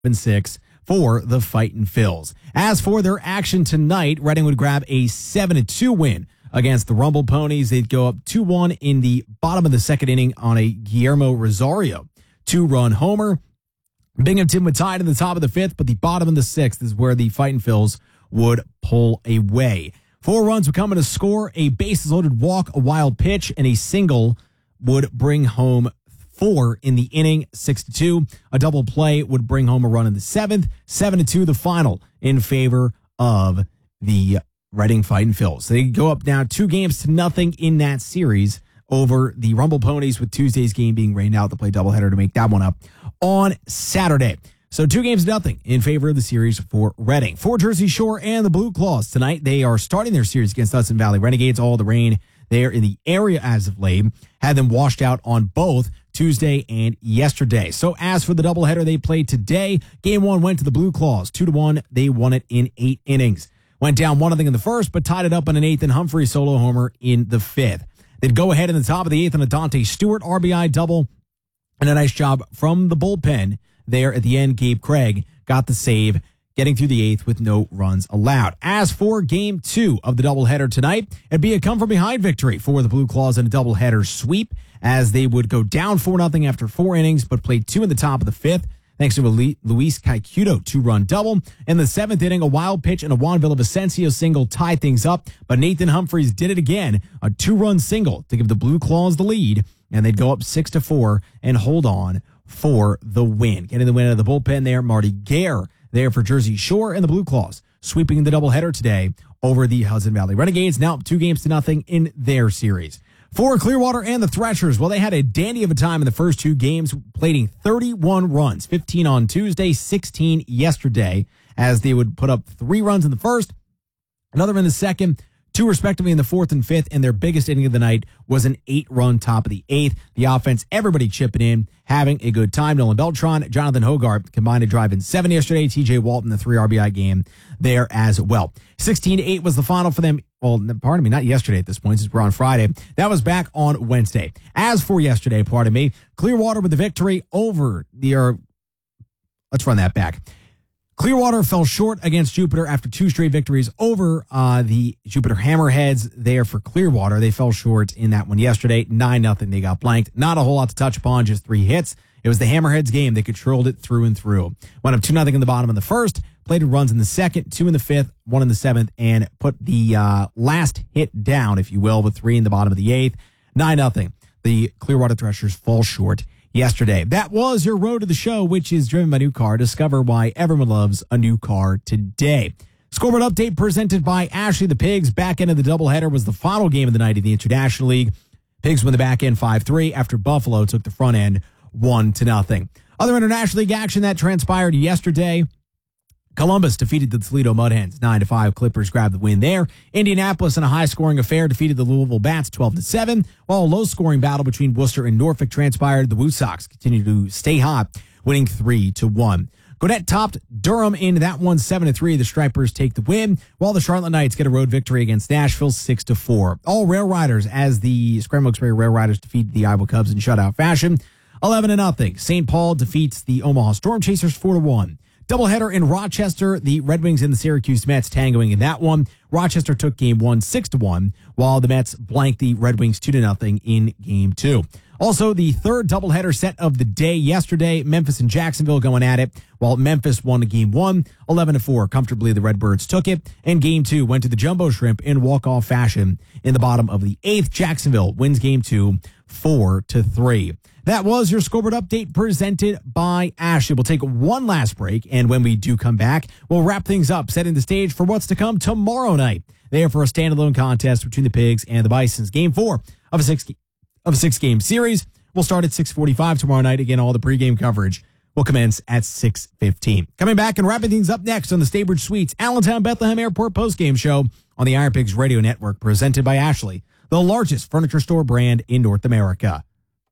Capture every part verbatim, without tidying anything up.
and six for the Fightin' Phils. As for their action tonight, Reading would grab a seven to two win against the Rumble Ponies. They'd go up two one in the bottom of the second inning on a Guillermo Rosario two-run homer. Binghamton would tie it in the top of the fifth, but the bottom of the sixth is where the Fightin' Phils would pull away. Four runs would come in a score, a bases-loaded walk, a wild pitch, and a single would bring home four in the inning, six to two. A double play would bring home a run in the seventh, seven to two the final in favor of the Reading Fightin' Phils. They go up now two games to nothing in that series over the Rumble Ponies, with Tuesday's game being rained out. They'll play doubleheader to make that one up on Saturday. So two games to nothing in favor of the series for Reading. For Jersey Shore and the Blue Claws tonight, they are starting their series against Hudson Valley Renegades. All the rain there in the area as of late had them washed out on both Tuesday and yesterday. So as for the doubleheader they played today, game one went to the Blue Claws. Two to one, they won it in eight innings. Went down one nothing in the first, but tied it up in an eighth and Humphrey solo homer in the fifth. They'd go ahead in the top of the eighth on a Dante Stewart R B I double, and a nice job from the bullpen there at the end. Gabe Craig got the save, getting through the eighth with no runs allowed. As for game two of the doubleheader tonight, it'd be a come-from-behind victory for the Blue Claws in a doubleheader sweep, as they would go down four nothing after four innings, but played two in the top of the fifth, thanks to a Luis Caicudo two-run double. In the seventh inning, a wild pitch and a Juan Villavicencio single tied things up, but Nathan Humphreys did it again, a two-run single to give the Blue Claws the lead, and they'd go up six to four and hold on for the win. Getting the win out of the bullpen there, Marty Gare there for Jersey Shore, and the Blue Claws sweeping the doubleheader today over the Hudson Valley Renegades, now up two games to nothing in their series. For Clearwater and the Threshers, well, they had a dandy of a time in the first two games, plating thirty-one runs, fifteen on Tuesday, sixteen yesterday, as they would put up three runs in the first, another in the second, two respectively in the fourth and fifth, and their biggest inning of the night was an eight-run top of the eighth. The offense, everybody chipping in, having a good time. Nolan Beltran, Jonathan Hogarth combined to drive in seven yesterday. T J Walton, the three R B I game there as well. sixteen to eight was the final for them. Well, pardon me, not yesterday at this point, since we're on Friday. That was back on Wednesday. As for yesterday, pardon me, Clearwater with the victory over the, or let's run that back. Clearwater fell short against Jupiter after two straight victories over uh, the Jupiter Hammerheads there for Clearwater. They fell short in that one yesterday, nine nothing. They got blanked. Not a whole lot to touch upon, just three hits. It was the Hammerheads game. They controlled it through and through. Went up two nothing in the bottom of the first, played runs in the second, two in the fifth, one in the seventh, and put the uh, last hit down, if you will, with three in the bottom of the eighth. nine nothing. The Clearwater Threshers fall short yesterday. That was your road to the show, which is driven by New Car. Discover why everyone loves a new car today. Scoreboard update presented by Ashley. The Pigs. Back end of the doubleheader was the final game of the night in the International League. Pigs win the back end five three after Buffalo took the front end one to nothing. Other International League action that transpired yesterday. Columbus defeated the Toledo Mudhens nine to five. Clippers grabbed the win there. Indianapolis, in a high-scoring affair, defeated the Louisville Bats twelve to seven, while a low-scoring battle between Worcester and Norfolk transpired. The Woo Sox continued to stay hot, winning three to one. Gwinnett topped Durham in that one seven to three. The Stripers take the win, while the Charlotte Knights get a road victory against Nashville six to four. All Rail Riders, as the Scranton Wilkes-Barre Rail Riders defeat the Iowa Cubs in shutout fashion, eleven to nothing. Saint Paul defeats the Omaha Storm Chasers four to one. Doubleheader in Rochester, the Red Wings and the Syracuse Mets tangoing in that one. Rochester took game one six to one, while the Mets blanked the Red Wings two to nothing in game two. Also, the third doubleheader set of the day yesterday, Memphis and Jacksonville going at it, while Memphis won game one, eleven to four. Comfortably, the Redbirds took it, and game two went to the Jumbo Shrimp in walk-off fashion in the bottom of the eighth. Jacksonville wins game two, four to three. That was your scoreboard update presented by Ashley. We'll take one last break, and when we do come back, we'll wrap things up, setting the stage for what's to come tomorrow night. There for a standalone contest between the Pigs and the Bisons. Game four of a six of a six-game series. We'll start at six forty-five tomorrow night. Again, all the pregame coverage will commence at six fifteen. Coming back and wrapping things up next on the Staybridge Suites Allentown Bethlehem Airport postgame show on the Iron Pigs Radio Network, presented by Ashley, the largest furniture store brand in North America.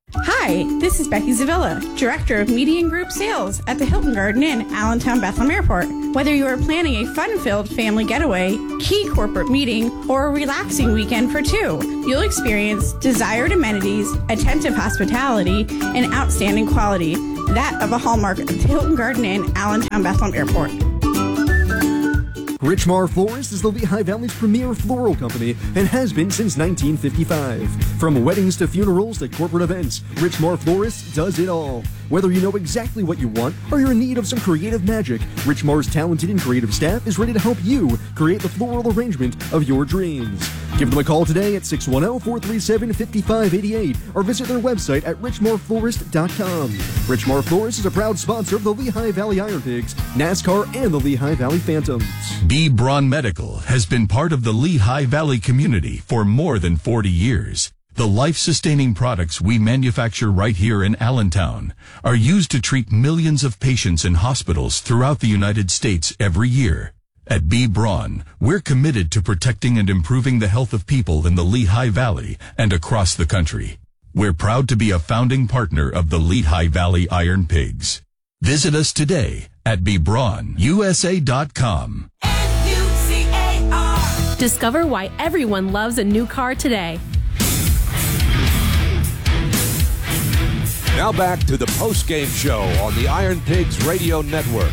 Hi, this is Becky Zavilla, Director of Media and Group Sales at the Hilton Garden Inn, Allentown Bethlehem Airport. Whether you are planning a fun-filled family getaway, key corporate meeting, or a relaxing weekend for two, you'll experience desired amenities, attentive hospitality, and outstanding quality. that of a hallmark of the Hilton Garden Inn, Allentown Bethlehem Airport. Richmar Florist is the Lehigh Valley's premier floral company and has been since nineteen fifty-five. From weddings to funerals to corporate events, Richmar Florist does it all. Whether you know exactly what you want or you're in need of some creative magic, Richmar's talented and creative staff is ready to help you create the floral arrangement of your dreams. Give them a call today at six one zero, four three seven, five five eight eight or visit their website at richmar florist dot com. Richmar Florist is a proud sponsor of the Lehigh Valley Iron Pigs, NASCAR, and the Lehigh Valley Phantoms. B. Braun Medical has been part of the Lehigh Valley community for more than forty years. The life-sustaining products we manufacture right here in Allentown are used to treat millions of patients in hospitals throughout the United States every year. At B. Braun, we're committed to protecting and improving the health of people in the Lehigh Valley and across the country. We're proud to be a founding partner of the Lehigh Valley Iron Pigs. Visit us today at b braun u s a dot com. Discover why everyone loves a new car today. Now back to the post-game show on the Iron Pigs Radio Network.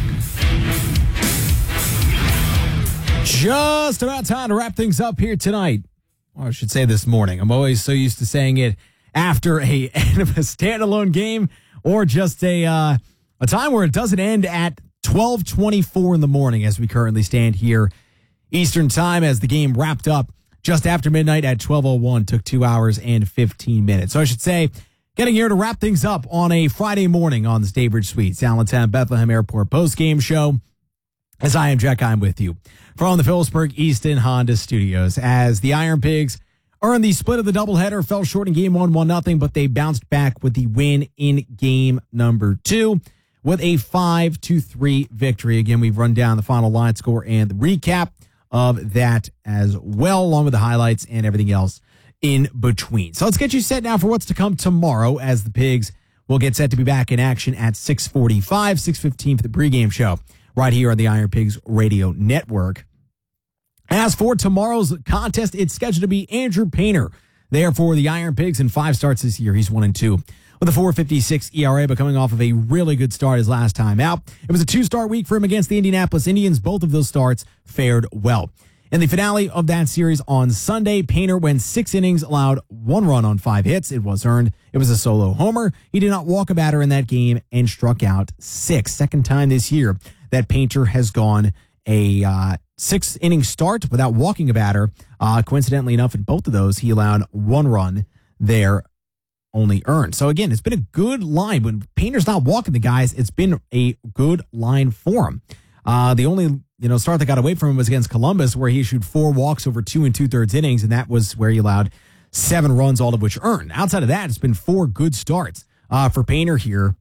Just about time to wrap things up here tonight. Or I should say this morning. I'm always so used to saying it after a end of a standalone game or just a uh, a time where it doesn't end at twelve twenty-four in the morning as we currently stand here Eastern time as the game wrapped up just after midnight at twelve oh one. Took two hours and fifteen minutes. So I should say getting here to wrap things up on a Friday morning on the Staybridge Suites, Allentown Bethlehem Airport post-game show. As I am Jack, I'm with you from the Phillipsburg Easton Honda Studios. As the Iron Pigs earned the split of the doubleheader, fell short in game one, one nothing, but they bounced back with the win in game number two with a five to three victory. Again, we've run down the final line score and the recap of that as well, along with the highlights and everything else in between. So let's get you set now for what's to come tomorrow as the Pigs will get set to be back in action at six forty-five, six fifteen for the pregame show right here on the Iron Pigs Radio Network. As for tomorrow's contest, it's scheduled to be Andrew Painter there for the Iron Pigs in five starts this year. He's one and two with a four fifty-six E R A, but coming off of a really good start his last time out. It was a two-start week for him against the Indianapolis Indians. Both of those starts fared well. In the finale of that series on Sunday, Painter went six innings, allowed one run on five hits. It was earned. It was a solo homer. He did not walk a batter in that game and struck out six. Second time this year that Painter has gone a uh, six-inning start without walking a batter. Uh, coincidentally enough, in both of those, he allowed one run there, only earned. So again, it's been a good line. When Painter's not walking the guys, it's been a good line for him. Uh, the only you know start that got away from him was against Columbus, where he issued four walks over two and two-thirds innings, and that was where he allowed seven runs, all of which earned. Outside of that, it's been four good starts uh, for Painter here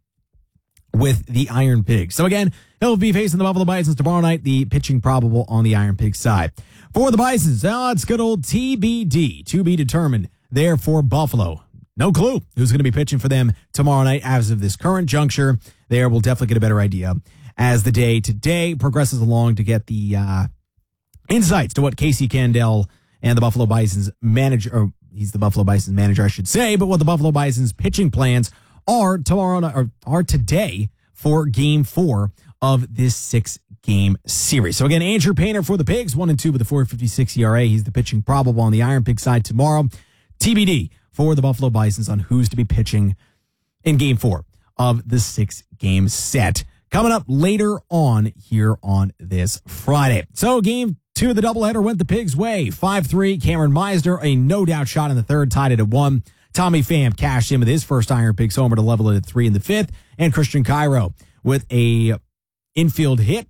with the Iron Pigs. So again, he'll be facing the Buffalo Bisons tomorrow night, the pitching probable on the Iron Pigs side. For the Bisons, oh, it's good old T B D, to be determined there for Buffalo. No clue who's going to be pitching for them tomorrow night as of this current juncture. There, we'll definitely get a better idea as the day today progresses along to get the uh, insights to what Casey Candell and the Buffalo Bisons manager, or he's the Buffalo Bisons manager, I should say, but what the Buffalo Bisons pitching plans are tomorrow or are today for game four of this six-game series. So again, Andrew Painter for the Pigs, one and two with a four fifty-six E R A. He's the pitching probable on the Iron Pig side tomorrow. T B D for the Buffalo Bisons on who's to be pitching in game four of the six-game set. Coming up later on here on this Friday. So game two of the doubleheader went the Pigs' way. five three, Cameron Meisner, a no-doubt shot in the third, tied it at one. Tommy Pham cashed in with his first Iron Pigs homer to level it at three in the fifth. And Christian Cairo with a infield hit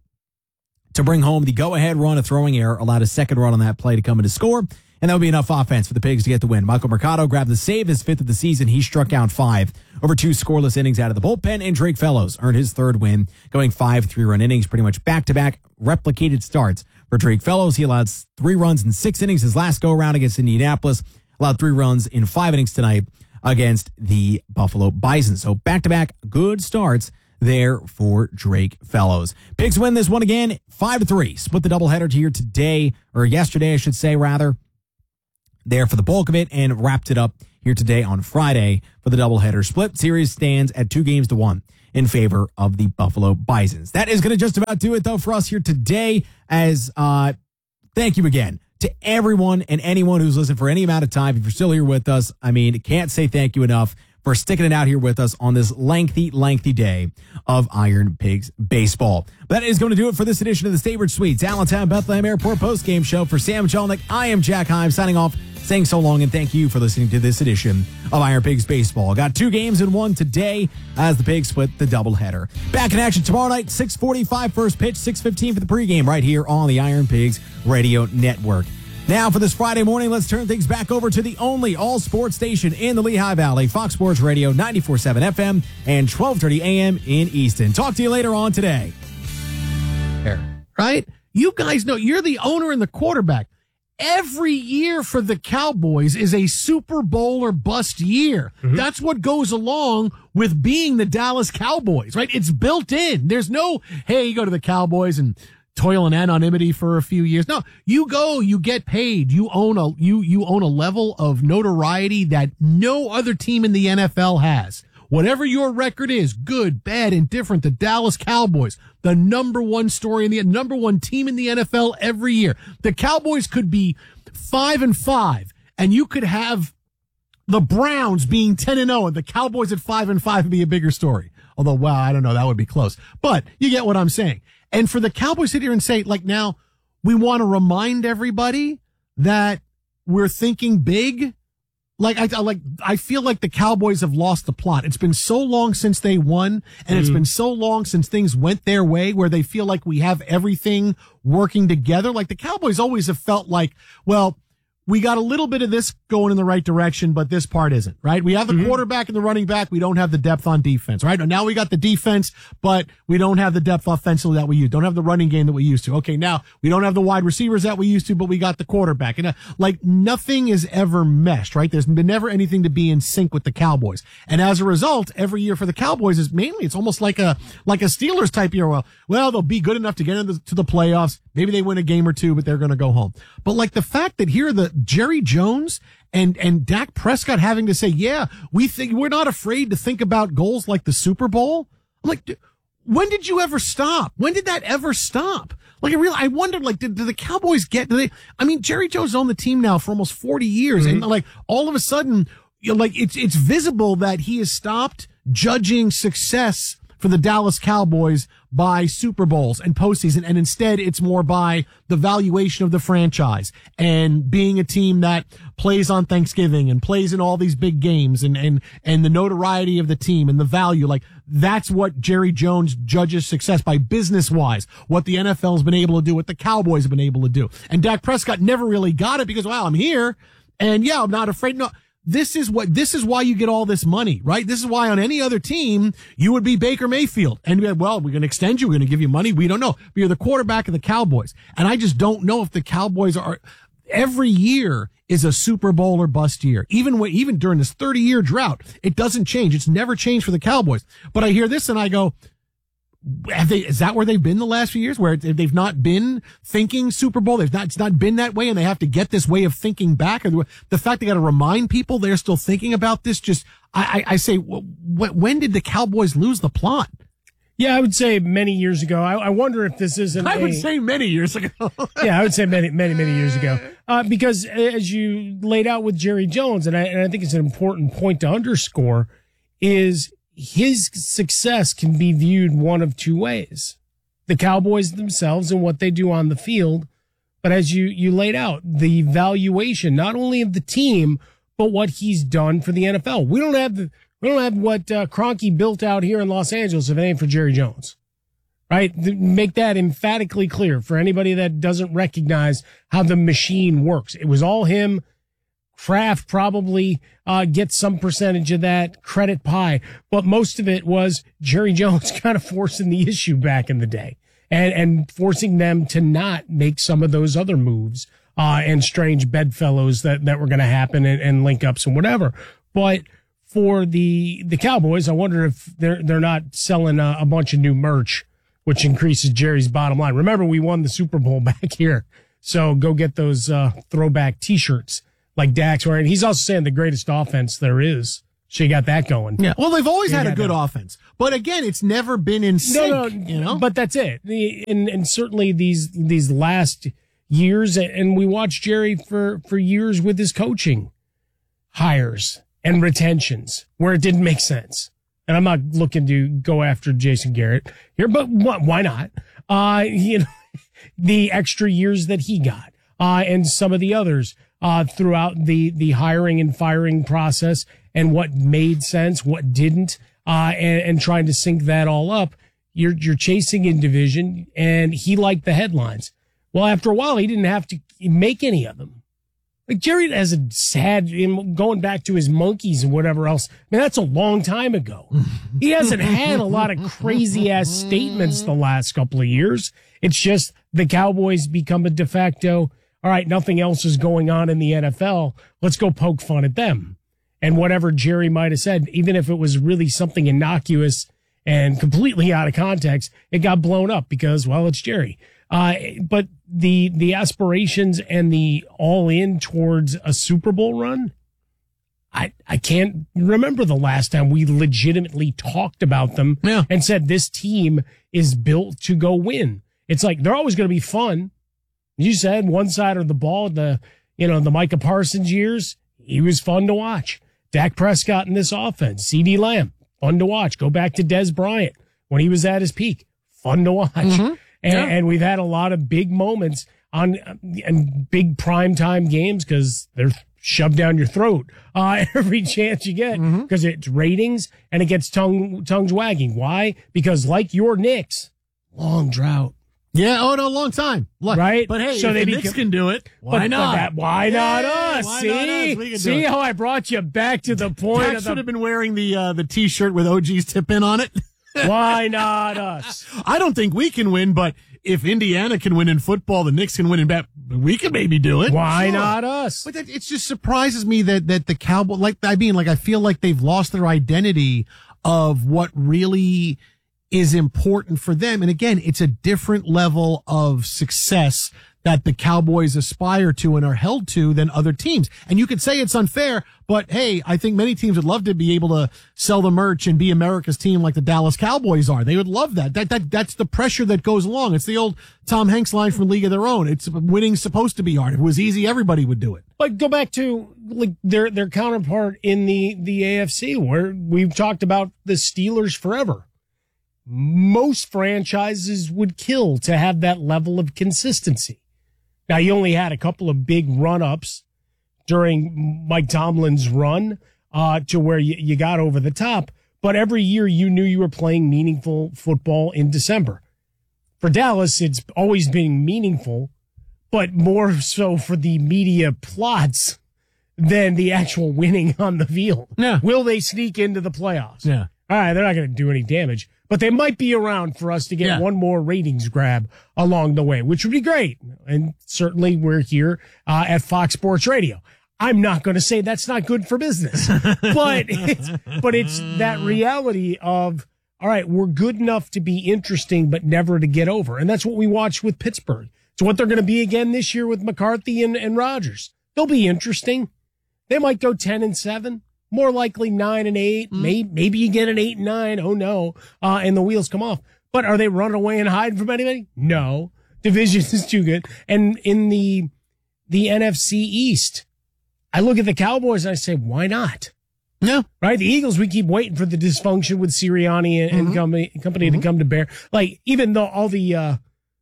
to bring home the go-ahead run, a throwing error, allowed a second run on that play to come in to score. And that would be enough offense for the Pigs to get the win. Michael Mercado grabbed the save, his fifth of the season. He struck out five over two scoreless innings out of the bullpen. And Drake Fellows earned his third win, going five three-run innings, pretty much back-to-back replicated starts for Drake Fellows. He allowed three runs in six innings his last go-around against Indianapolis. Allowed three runs in five innings tonight against the Buffalo Bison. So back-to-back good starts there for Drake Fellows. Pigs win this one again, five to three. Split the doubleheader here today, or yesterday, I should say, rather. There for the bulk of it, and wrapped it up here today on Friday for the doubleheader. Split series stands at two games to one in favor of the Buffalo Bisons. That is going to just about do it, though, for us here today. As uh, thank you again to everyone and anyone who's listened for any amount of time. If you're still here with us, I mean, can't say thank you enough for sticking it out here with us on this lengthy, lengthy day of Iron Pigs baseball. That is going to do it for this edition of the Staybridge Suites Allentown Bethlehem Airport postgame show. For Sam Chalnick, I am Jack Heim signing off, saying so long, and thank you for listening to this edition of Iron Pigs baseball. Got two games in one today as the Pigs split the doubleheader. Back in action tomorrow night, six forty-five first pitch, six fifteen for the pregame right here on the Iron Pigs Radio Network. Now, for this Friday morning, let's turn things back over to the only all-sports station in the Lehigh Valley, Fox Sports Radio, ninety-four point seven F M and twelve thirty A M in Easton. Talk to you later on today. Right? You guys know you're the owner and the quarterback. Every year for the Cowboys is a Super Bowl or bust year. Mm-hmm. That's what goes along with being the Dallas Cowboys, right? It's built in. There's no, hey, you go to the Cowboys and toil in anonymity for a few years. No, you go, you get paid. You own a, you, you own a level of notoriety that no other team in the N F L has. Whatever your record is, good, bad, indifferent, the Dallas Cowboys, the number one story in the number one team in the N F L every year. The Cowboys could be five and five, and you could have the Browns being ten and zero, and the Cowboys at five and five would be a bigger story. Although, wow, I don't know, that would be close. But you get what I'm saying. And for the Cowboys to sit here and say, like, now we want to remind everybody that we're thinking big. Like, I, I like, I feel like the Cowboys have lost the plot. It's been so long since they won, and mm. it's been so long since things went their way where they feel like we have everything working together. Like, the Cowboys always have felt like, well, we got a little bit of this going in the right direction, but this part isn't, right? We have the mm-hmm. quarterback and the running back. We don't have the depth on defense, right? Now we got the defense, but we don't have the depth offensively that we used. Don't have the running game that we used to. Okay, now we don't have the wide receivers that we used to, but we got the quarterback. And uh, like nothing is ever meshed, right? There's been never anything to be in sync with the Cowboys. And as a result, every year for the Cowboys is mainly, it's almost like a, like a Steelers type year. Well, well, they'll be good enough to get into the, to the playoffs. Maybe they win a game or two, but they're going to go home. But like the fact that here the Jerry Jones and, and Dak Prescott having to say, yeah, we think we're not afraid to think about goals like the Super Bowl. I'm like, when did you ever stop? When did that ever stop? Like, I really, I wondered, like, did, did the Cowboys get, do they, I mean, Jerry Jones owned the team now for almost forty years. Mm-hmm. And like, all of a sudden, you know, like, it's, it's visible that he has stopped judging success for the Dallas Cowboys by Super Bowls and postseason, and instead it's more by the valuation of the franchise and being a team that plays on Thanksgiving and plays in all these big games and, and, and the notoriety of the team and the value. Like, that's what Jerry Jones judges success by business wise, what the N F L has been able to do, what the Cowboys have been able to do. And Dak Prescott never really got it because, wow, I'm here and yeah, I'm not afraid. No. This is what, this is why you get all this money, right? This is why on any other team, you would be Baker Mayfield. And be like, well, we're going to extend you. We're going to give you money. We don't know. But you're the quarterback of the Cowboys. And I just don't know if the Cowboys are, every year is a Super Bowl or bust year. Even when, even during this thirty year drought, it doesn't change. It's never changed for the Cowboys. But I hear this and I go, have they, is that where they've been the last few years, where they've not been thinking Super Bowl? They've not, it's not been that way and they have to get this way of thinking back. Or the fact they got to remind people they're still thinking about this. Just, I, I, I say, when did the Cowboys lose the plot? Yeah, I would say many years ago. I, I wonder if this isn't I would a, say many years ago. Yeah, I would say many, many, many years ago. Uh, because as you laid out with Jerry Jones, and I, and I think it's an important point to underscore, is his success can be viewed one of two ways. The Cowboys themselves and what they do on the field. But as you, you laid out, the valuation, not only of the team, but what he's done for the N F L. We don't have the, we don't have what uh, Kroenke built out here in Los Angeles if it ain't for Jerry Jones. Right? Make that emphatically clear for anybody that doesn't recognize how the machine works. It was all him. Kraft probably uh, gets some percentage of that credit pie, but most of it was Jerry Jones kind of forcing the issue back in the day and, and forcing them to not make some of those other moves uh, and strange bedfellows that, that were going to happen and, and link ups and whatever. But for the the Cowboys, I wonder if they're they're not selling a, a bunch of new merch, which increases Jerry's bottom line. Remember, we won the Super Bowl back here, so go get those uh, throwback T-shirts like Dak's wearing. He's also saying the greatest offense there is So you got that going. Yeah. Well, they've always You had a got good that. offense, but again, it's never been in sync. No, no, you know. but that's it. The, and and certainly these these last years, and we watched Jerry for for years with his coaching hires and retentions where it didn't make sense. And I'm not looking to go after Jason Garrett here, but wh- why not? Uh, you know, the extra years that he got, uh, and some of the others, uh, throughout the, the hiring and firing process and what made sense, what didn't, uh, and, and trying to sync that all up. You're, you're chasing in division, and he liked the headlines. Well, after a while, he didn't have to make any of them. Like Jerry hasn't had him going back to his monkeys and whatever else. I mean, that's a long time ago. He hasn't had a lot of crazy ass statements the last couple of years. It's just the Cowboys become a de facto. All right, nothing else is going on in the N F L. Let's go poke fun at them. And whatever Jerry might have said, even if it was really something innocuous and completely out of context, it got blown up because, well, it's Jerry. Uh, but the, the aspirations and the all in towards a Super Bowl run, I, I can't remember the last time we legitimately talked about them Yeah. and said this team is built to go win. It's like, they're always going to be fun. You said one side of the ball, the, you know, the Micah Parsons years, he was fun to watch. Dak Prescott in this offense, CeeDee Lamb, fun to watch. Go back to Des Bryant when he was at his peak, fun to watch. Mm-hmm. And, Yeah. and we've had a lot of big moments on and big primetime games because they're shoved down your throat uh, every chance you get because Mm-hmm. it's ratings and it gets tongue tongues wagging. Why? Because like your Knicks, long drought. Yeah, oh, no, long time. Look, Right? But hey, So if they the become- Knicks can do it, why But- not? but that- why not Yeah, us? why See, not us? We can do see it. how I brought you back to the point Dak of should the have been wearing the uh, the T-shirt with O G's tip in on it. why not us? I don't think we can win, but if Indiana can win in football, the Knicks can win in bat. We can maybe do it. Why Sure. not us? But that, it just surprises me that that the Cowboys, like I mean, like I feel like they've lost their identity of what really is important for them. And again, it's a different level of success that the Cowboys aspire to and are held to than other teams. And you could say it's unfair, but hey, I think many teams would love to be able to sell the merch and be America's team like the Dallas Cowboys are. They would love that. That, that, that's the pressure that goes along. It's the old Tom Hanks line from League of Their Own. It's winning's supposed to be hard. If it was easy, everybody would do it. But go back to like their their counterpart in the the A F C, where we've talked about the Steelers forever. Most franchises would kill to have that level of consistency. Now, you only had a couple of big run-ups during Mike Tomlin's run uh, to where you, you got over the top, but every year you knew you were playing meaningful football in December. For Dallas, it's always been meaningful, but more so for the media plots than the actual winning on the field. Yeah. Will they sneak into the playoffs? Yeah. All right, they're not going to do any damage, but they might be around for us to get Yeah. one more ratings grab along the way, which would be great. And certainly we're here uh, at Fox Sports Radio. I'm not going to say that's not good for business, but it's, but it's that reality of, all right, we're good enough to be interesting, but never to get over. And that's what we watched with Pittsburgh. It's what they're going to be again this year with McCarthy and, and Rodgers. They'll be interesting. They might go ten and seven. More likely nine and eight. Mm. Maybe, maybe you get an eight and nine. Oh no. Uh, and the wheels come off. But are they running away and hiding from anybody? No. Division is too good. And in the, the N F C East, I look at the Cowboys and I say, why not? No. Right? The Eagles, we keep waiting for the dysfunction with Sirianni and, Mm-hmm. and company, company mm-hmm. to come to bear. Like, even though all the, uh,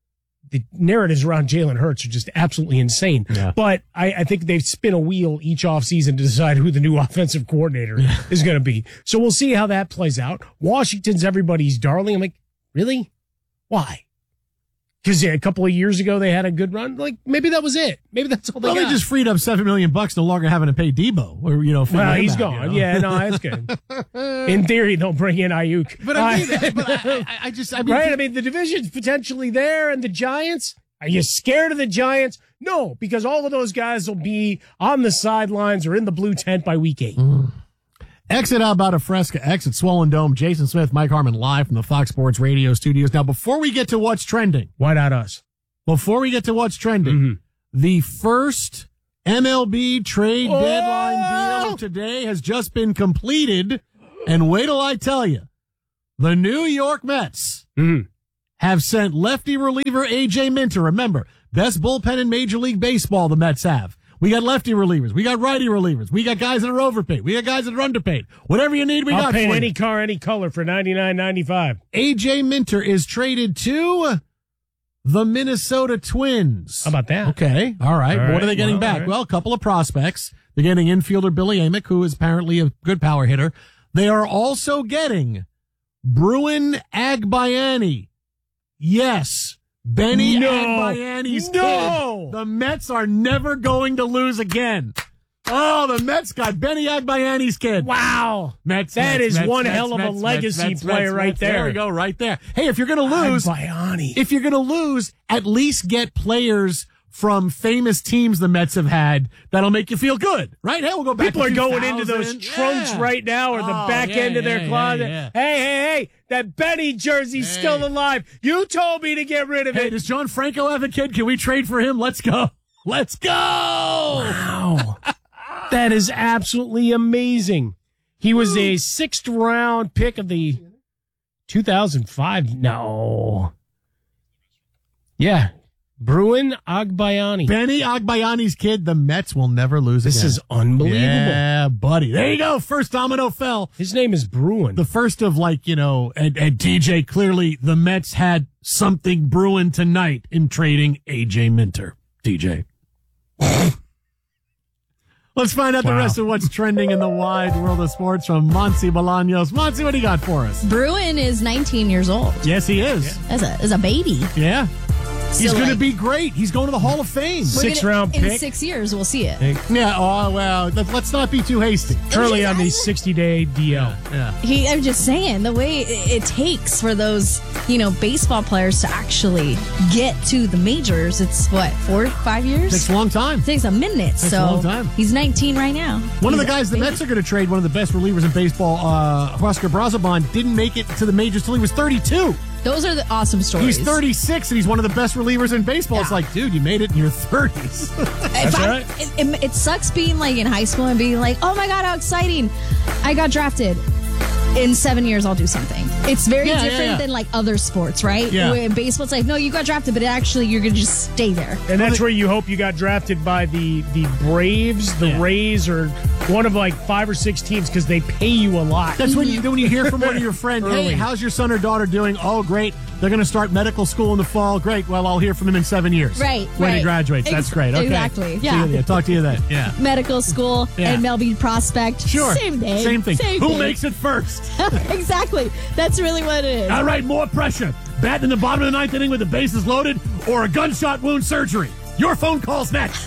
the narratives around Jalen Hurts are just absolutely insane. Yeah. But I, I think they spin a wheel each offseason to decide who the new offensive coordinator Yeah. is going to be. So we'll see how that plays out. Washington's everybody's darling. I'm like, really? Why? Because yeah, a couple of years ago they had a good run. Like, maybe that was it. Maybe that's all they Well, got. they just freed up seven million bucks, no longer having to pay Debo, or you know, Well, him he's out, gone. you know? Yeah, no, that's good. In theory, they'll bring in Ayuk. But I mean, Uh, but I, I- I just, I mean, right? I mean, the division's potentially there, and the Giants. Are you scared of the Giants? No, because all of those guys will be on the sidelines or in the blue tent by week eight. Mm. Exit out about a Fresca, exit Swollen Dome. Jason Smith, Mike Harmon, live from the Fox Sports Radio studios. Now, before we get to what's trending, Why not us? before we get to what's trending, Mhm. the first M L B trade deadline deal of today has just been completed. And wait till I tell you, the New York Mets Mm. have sent lefty reliever A J Minter. Remember, best bullpen in Major League Baseball the Mets have. We got lefty relievers. We got righty relievers. We got guys that are overpaid. We got guys that are underpaid. Whatever you need, we I'll got paint for any you. car, any color for ninety-nine ninety-five. A J Minter is traded to the Minnesota Twins. How about that? Okay. All right. All what right. are they getting Well, back? all right. Well, a couple of prospects. They're getting infielder Billy Amick, who is apparently a good power hitter. They are also getting Bruin Agbayani. Yes. Benny No. Agbayani's No. kid. The Mets are never going to lose again. Oh, the Mets got Benny Agbayani's kid. Wow. Mets. That Mets, is Mets, one Mets, hell of a Mets, legacy Mets, player Mets, right Mets. there. There we go, right there. Hey, if you're going to lose, Agbayani. if you're going to lose, at least get players from famous teams the Mets have had that'll make you feel good, right? Hey, we'll go back. People to are going into two those thousand. trunks Yeah. right now or the Oh, back yeah, end of their yeah, closet. yeah, Hey, hey, hey, that Benny jersey's Hey. still alive. You told me to get rid of Hey, it. does John Franco have a kid? Can we trade for him? Let's go. Let's go. Wow. That is absolutely amazing. He was a sixth round pick of the two thousand five. No. Yeah. Bruin Agbayani. Benny Agbayani's kid. The Mets will never lose This again. is unbelievable. Yeah, buddy. There you go. First domino fell. His name is Bruin. The first of like, you know, and, and D J, clearly the Mets had something brewing tonight in trading A J Minter. D J. Let's find out Wow. the rest of what's trending in the wide world of sports from Monty Bolaños. Monty, what do you got for us? Bruin is nineteen years old. Yes, he is. As a as a baby. Yeah. He's So, going to like- be great. He's going to the Hall of Fame. We're Six gonna- round in pick. six years we'll see it. Yeah. Oh, well, let- let's not be too hasty. Currently on the sixty day D L. Yeah. He, I'm just saying the way it, it takes for those, you know, baseball players to actually get to the majors. It's what, four, five years? Takes a long time. Takes a minute. Takes so a long time. he's nineteen right now. One of He's the guys a the baby. Mets are going to trade, one of the best relievers in baseball, uh, Huascar Brazoban, didn't make it to the majors till he was thirty-two. Those are the awesome stories. He's thirty-six and he's one of the best relievers in baseball. It's Yeah. like, dude, you made it in your thirties. If I- right. It, it, it sucks being like in high school and being like, oh my God, how exciting. I got drafted. In seven years, I'll do something. It's very Yeah, yeah, different yeah. than like other sports, right? Yeah. Where in baseball, it's like, no, you got drafted, but actually you're going to just stay there. And that's where you hope you got drafted by the the Braves, the Yeah. Rays, or one of like five or six teams because they pay you a lot. That's when you when you hear from one of your friends, hey, Early. how's your son or daughter doing? Oh, great. They're going to start medical school in the fall. Great. Well, I'll hear from them in seven years. Right, When he right. graduates. That's Ex- great. Okay. exactly, See yeah. you then. Talk to you then. Yeah. Medical school Yeah. and Melby Prospect. Sure. Same thing. Same thing. Same Who thing. makes it first? Exactly. That's really what it is. All right, more pressure. Batting in the bottom of the ninth inning with the bases loaded or a gunshot wound surgery. Your phone call's next.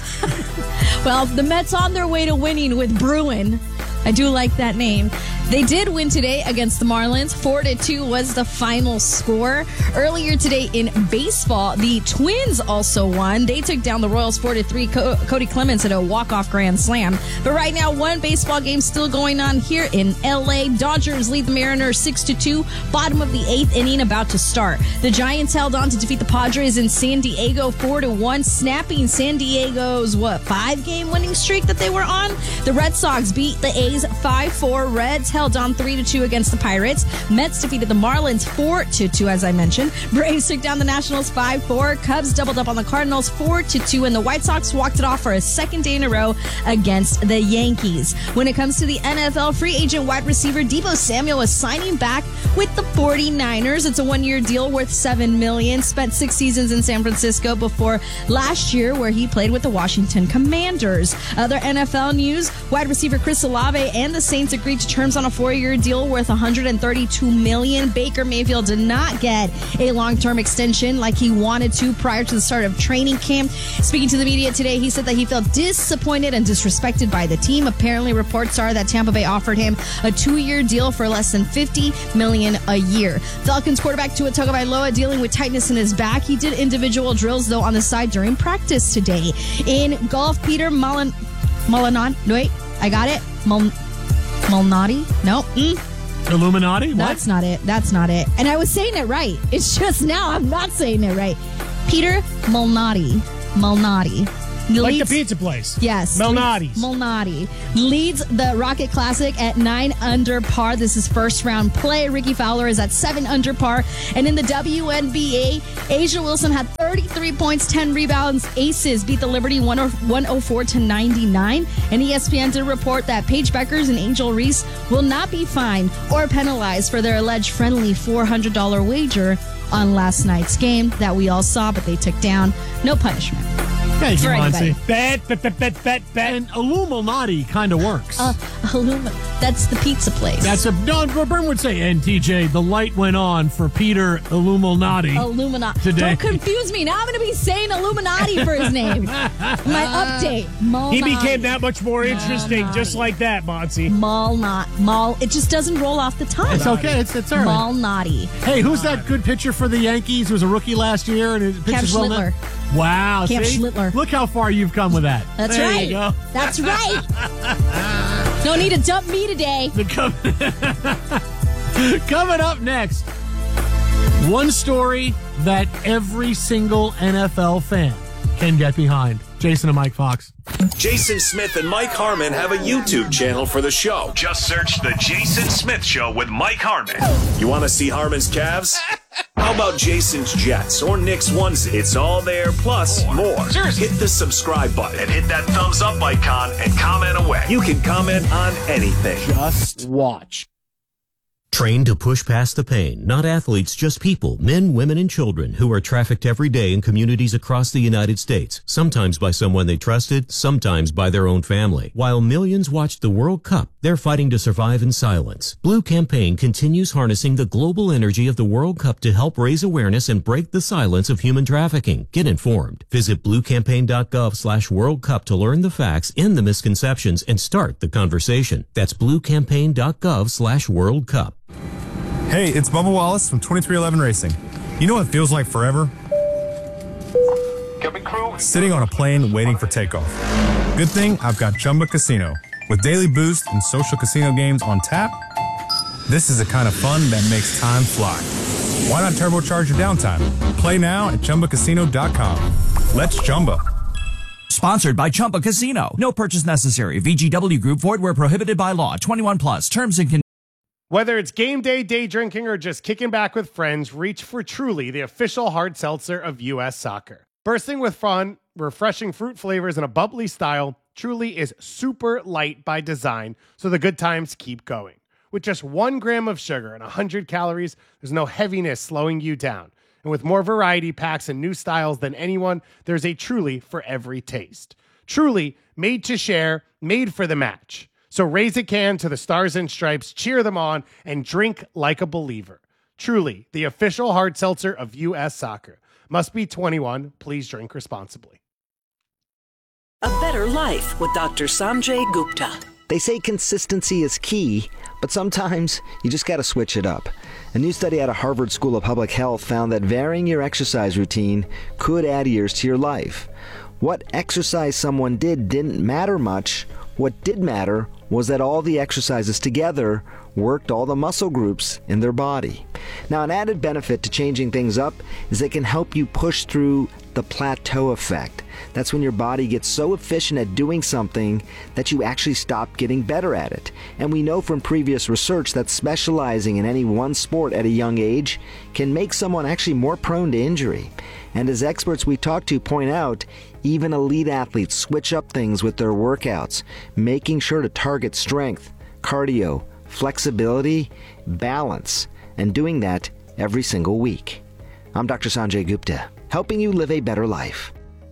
Well, the Mets on their way to winning with Bruin. I do like that name. They did win today against the Marlins. Four to two was the final score. Earlier today in baseball, the Twins also won. They took down the Royals four to three. Co- Cody Clemens at a walk-off grand slam. But right now, one baseball game still going on here in L A. Dodgers lead the Mariners six to two. Bottom of the eighth inning about to start. The Giants held on to defeat the Padres in San Diego four to one, snapping San Diego's what five-game winning streak that they were on. The Red Sox beat the A's five four. Reds held on three to two against the Pirates. Mets defeated the Marlins four to two, as I mentioned. Braves took down the Nationals five four. Cubs doubled up on the Cardinals four to two, and the White Sox walked it off for a second day in a row against the Yankees. When it comes to the N F L, free agent wide receiver Deebo Samuel is signing back with the forty-niners. It's a one-year deal worth seven million dollars. Spent six seasons in San Francisco before last year, where he played with the Washington Commanders. Other N F L news, wide receiver Chris Olave and the Saints agreed to terms on a four-year deal worth one hundred thirty-two million dollars. Baker Mayfield did not get a long-term extension like he wanted to prior to the start of training camp. Speaking to the media today, he said that he felt disappointed and disrespected by the team. Apparently, reports are that Tampa Bay offered him a two-year deal for less than fifty million dollars a year. Falcons quarterback Tua Tagovailoa dealing with tightness in his back. He did individual drills, though, on the side during practice today. In golf, Peter Mullen, Mullinon, wait, I got it. Mul- Malnati? No. Mm. Illuminati? What? That's not it. That's not it. And I was saying it right. It's just now I'm not saying it right. Peter Malnati. Malnati. Like leads- the pizza place. Yes. Malnati's. Malnati leads the Rocket Classic at nine under par. This is first round play. Ricky Fowler is at seven under par. And in the W N B A, Asia Wilson had thirty-three points, ten rebounds. Aces beat the Liberty one oh four to ninety-nine. And E S P N did report that Paige Beckers and Angel Reese will not be fined or penalized for their alleged friendly four hundred dollars wager on last night's game that we all saw, but they took down. No punishment. Thank you, For anybody. Monty. Bet, bet, bet, bet, bet, bet. And Illuminati kind of works. Uh, Illumi- that's the pizza place. That's a no. Byrne would say, and T J, the light went on for Peter Illuminati. Illuminati. Today. Don't confuse me. Now I'm going to be saying Illuminati for his name. My update. Malnati. He became that much more interesting just like that, Monty. Malnati. Mal. It just doesn't roll off the tongue. It's okay. It's it's all right. Malnati. Hey, who's that good pitcher for the Yankees? Who was a rookie last year and his pitches well now? Schlittler. Wow, Camp see? Schlittler. Look how far you've come with that. That's there right. You go. That's right. Don't need to dump me today. The com- Coming up next, one story that every single N F L fan can get behind. Jason and Mike Fox. Jason Smith and Mike Harmon have a YouTube channel for the show. Just search The Jason Smith Show with Mike Harmon. You want to see Harmon's calves? How about Jason's Jets or Nick's onesie? It's all there, plus more. Hit the subscribe button and hit that thumbs up icon and comment away. You can comment on anything. Just watch. Trained to push past the pain, not athletes, just people, men, women, and children who are trafficked every day in communities across the United States, sometimes by someone they trusted, sometimes by their own family. While millions watched the World Cup, they're fighting to survive in silence. Blue Campaign continues harnessing the global energy of the World Cup to help raise awareness and break the silence of human trafficking. Get informed. Visit bluecampaign.gov slash World Cup to learn the facts, end the misconceptions, and start the conversation. That's bluecampaign.gov slash World Cup. Hey, it's Bubba Wallace from twenty-three eleven Racing. You know what feels like forever? Sitting on a plane waiting for takeoff. Good thing I've got Chumba Casino. With daily boost and social casino games on tap, this is the kind of fun that makes time fly. Why not turbocharge your downtime? Play now at Chumba Casino dot com. Let's Chumba. Sponsored by Chumba Casino. No purchase necessary. V G W Group. Void where prohibited by law. twenty-one plus. Terms and conditions. Whether it's game day, day drinking, or just kicking back with friends, reach for Truly, the official hard seltzer of U S Soccer. Bursting with fun, refreshing fruit flavors, and a bubbly style, Truly is super light by design, so the good times keep going. With just one gram of sugar and one hundred calories, there's no heaviness slowing you down. And with more variety packs and new styles than anyone, there's a Truly for every taste. Truly, made to share, made for the match. So raise a can to the Stars and Stripes, cheer them on, and drink like a believer. Truly, the official hard seltzer of U S Soccer. Must be twenty-one. Please drink responsibly. A better life with Doctor Sanjay Gupta. They say consistency is key, but sometimes you just got to switch it up. A new study out of Harvard School of Public Health found that varying your exercise routine could add years to your life. What exercise someone did didn't matter much. What did matter was that all the exercises together worked all the muscle groups in their body. Now, an added benefit to changing things up is they can help you push through the plateau effect. That's when your body gets so efficient at doing something that you actually stop getting better at it. And we know from previous research that specializing in any one sport at a young age can make someone actually more prone to injury. And as experts we talk to point out, even elite athletes switch up things with their workouts, making sure to target strength, cardio, flexibility, balance, and doing that every single week. I'm Doctor Sanjay Gupta, helping you live a better life.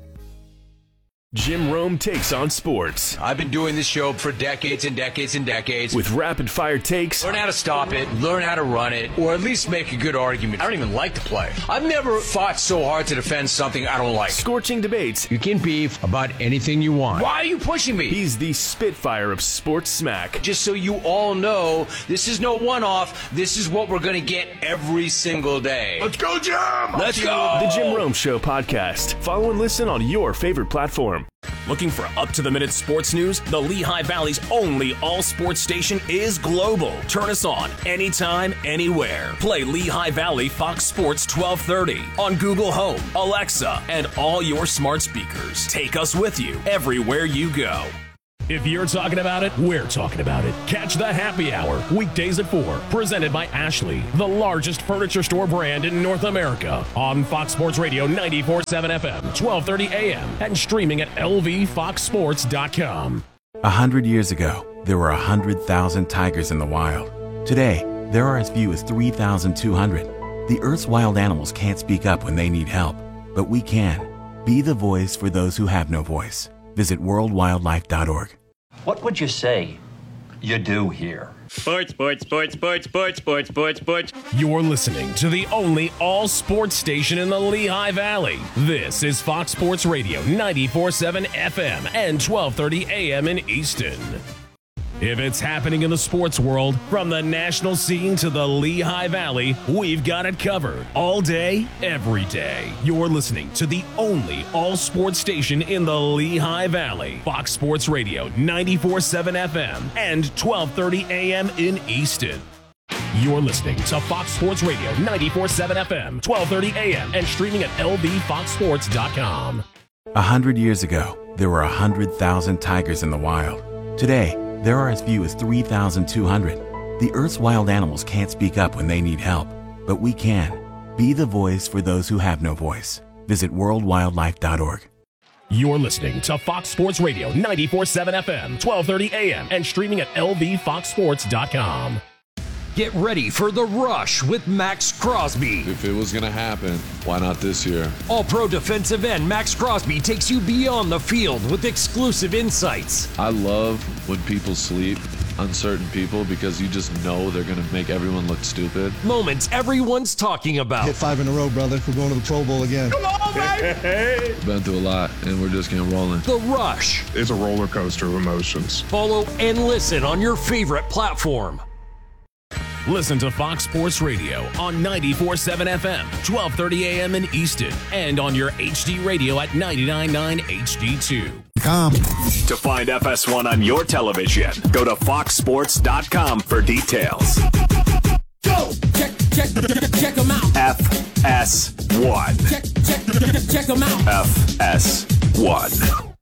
Jim Rome takes on sports. I've been doing this show for decades and decades and decades. With rapid fire takes. Learn how to stop it, learn how to run it, or at least make a good argument. I don't even like to play. I've never fought so hard to defend something I don't like. Scorching debates. You can beef about anything you want. Why are you pushing me? He's the Spitfire of sports smack. Just so you all know, this is no one-off. This is what we're going to get every single day. Let's go, Jim! Let's go! The Jim Rome Show podcast. Follow and listen on your favorite platform. Looking for up-to-the-minute sports news? The Lehigh Valley's only all-sports station is global. Turn us on anytime, anywhere. Play Lehigh Valley Fox Sports twelve thirty on Google Home, Alexa, and all your smart speakers. Take us with you everywhere you go. If you're talking about it, we're talking about it. Catch the Happy Hour, weekdays at four, presented by Ashley, the largest furniture store brand in North America, on Fox Sports Radio ninety-four point seven F M, twelve thirty A M, and streaming at L V fox sports dot com. A hundred years ago, there were a hundred thousand tigers in the wild. Today, there are as few as three thousand two hundred. The Earth's wild animals can't speak up when they need help, but we can. Be the voice for those who have no voice. Visit world wildlife dot org. What would you say you do here? Sports, sports, sports, sports, sports, sports, sports, sports. You're listening to the only all-sports station in the Lehigh Valley. This is Fox Sports Radio ninety-four point seven F M and twelve thirty A M in Easton. If it's happening in the sports world, from the national scene to the Lehigh Valley, we've got it covered all day, every day. You're listening to the only all-sports station in the Lehigh Valley. Fox Sports Radio ninety-four point seven F M and twelve thirty A M in Easton. You're listening to Fox Sports Radio ninety-four point seven F M, twelve thirty A M, and streaming at L V fox sports dot com. A hundred years ago, there were a hundred thousand tigers in the wild. Today, there are as few as three thousand two hundred. The Earth's wild animals can't speak up when they need help, but we can. Be the voice for those who have no voice. Visit world wildlife dot org. You're listening to Fox Sports Radio ninety-four point seven F M, twelve thirty A M, and streaming at L V fox sports dot com. Get ready for The Rush with Max Crosby. If it was going to happen, why not this year? All-pro defensive end Max Crosby takes you beyond the field with exclusive insights. I love when people sleep on certain people because you just know they're going to make everyone look stupid. Moments everyone's talking about. Hit five in a row, brother. We're going to the Pro Bowl again. Come on, baby! Been through a lot, and we're just getting rolling. The Rush. It's a roller coaster of emotions. Follow and listen on your favorite platform. Listen to Fox Sports Radio on ninety-four point seven F M, twelve thirty A M in Easton, and on your H D radio at ninety-nine point nine H D two. Com. To find F S one on your television, go to fox sports dot com for details. Go! Check, check, check them out. F S one. Check, check, check them out. F S one.